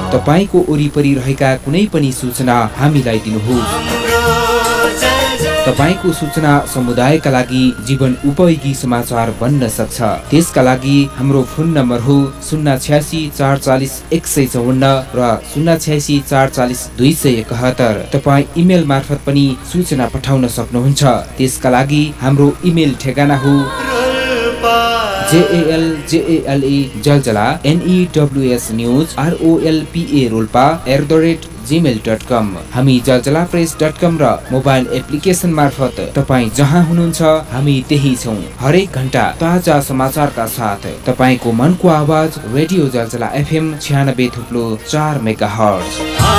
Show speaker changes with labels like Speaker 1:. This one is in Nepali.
Speaker 1: तपाईको वरिपरि रहेका कुनै पनि सूचना हामीलाई दिनुहोस्। तपाईको सूचना समुदायका लागि जीवन उपयोगी समाचार बन्न सक्छ। त्यसका लागि हाम्रो फोन नम्बर हो 086 440 154 र 086 440 271। तपाई इमेल मार्फत पनि सूचना पठाउन सक्नुहुन्छ। त्यसका लागि हाम्रो इमेल ठेगाना हो JALJALE जलजला NEWSNEWS@gmail.com। हामी जलजलाप्रेस.com र मोबाइल एप्लिकेसन मार्फत तपाई जहाँ हुनुहुन्छ हामी त्यही छौं। हरेक घण्टा ताजा समाचारका साथ तपाईको मनको आवाज रेडियो जलजला FM 96.4 मेगाहर्ज।